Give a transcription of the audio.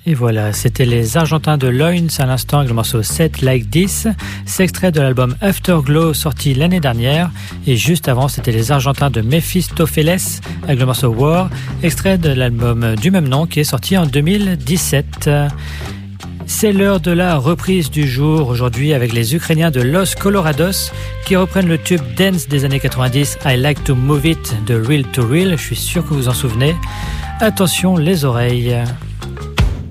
Et voilà, c'était les Argentins de Loins à l'instant avec le morceau Set Like This. C'est extrait de l'album Afterglow sorti l'année dernière. Et juste avant, c'était les Argentins de Mephistopheles avec le morceau War, extrait de l'album du même nom qui est sorti en 2017. C'est l'heure de la reprise du jour aujourd'hui avec les Ukrainiens de Los Colorados qui reprennent le tube dance des années 90 I Like to Move It de Real to Real. Je suis sûr que vous en souvenez. Attention les oreilles.